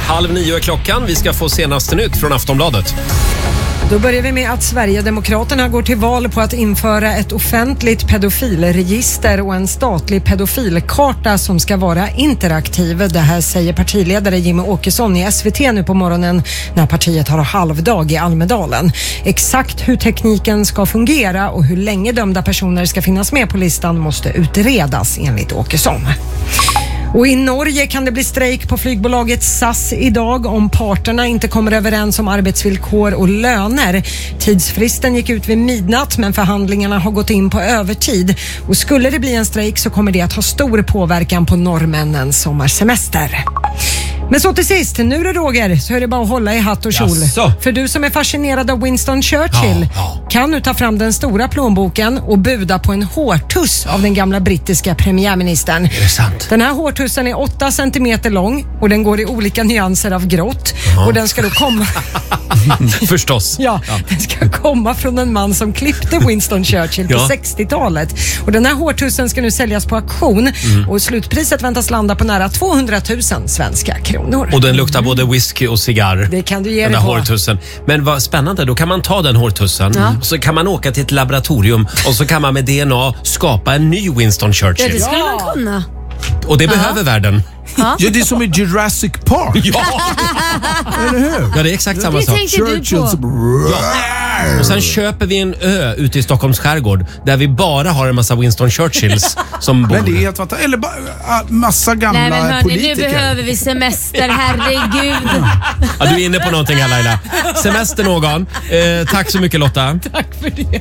8:30 är klockan. Vi ska få senaste nytt från Aftonbladet. Då börjar vi med att Sverigedemokraterna går till val på att införa ett offentligt pedofilregister och en statlig pedofilkarta som ska vara interaktiv. Det här säger partiledare Jimmie Åkesson i SVT nu på morgonen när partiet har halvdag i Almedalen. Exakt hur tekniken ska fungera och hur länge dömda personer ska finnas med på listan måste utredas enligt Åkesson. Och i Norge kan det bli strejk på flygbolaget SAS idag om parterna inte kommer överens om arbetsvillkor och löner. Tidsfristen gick ut vid midnatt men förhandlingarna har gått in på övertid. Och skulle det bli en strejk så kommer det att ha stor påverkan på norrmännens sommarsemester. Men så till sist, nu är det Roger, så är det bara att hålla i hatt och kjol. Jaså? För du som är fascinerad av Winston Churchill kan nu ta fram den stora plånboken och buda på en hårtuss av den gamla brittiska premiärministern. Är det sant? Den här hårtussen är 8 centimeter lång och den går i olika nyanser av grått. Och den ska då komma... Förstås. Ja, den ska komma från en man som klippte Winston Churchill på 60-talet. Och den här hårtussen ska nu säljas på auktion och slutpriset väntas landa på nära 200 000 svenska kronor. Och den luktar både whisky och cigarr. Det kan du ge den dig där på. hårtussen. Men vad spännande, då kan man ta den hårtussen och så kan man åka till ett laboratorium och så kan man med DNA skapa en ny Winston Churchill. Det skulle man kunna. Och det behöver världen. Ja, det är som i Jurassic Park. Ja! Eller hur? Ja, det är exakt samma sak. tänkte du på. Och sen köper vi en ö ute i Stockholms skärgård där vi bara har en massa Winston Churchills som bor. Men det är helt fantastiskt. Eller bara massa gamla Nej men hörni, politiker. nu behöver vi semester, herregud. Ja, du är inne på någonting här, Laila. Semester någon. Tack så mycket, Lotta. Tack för det.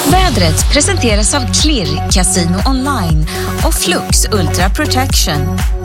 Vädret presenteras av Klirr Casino Online och Flux Ultra Protection.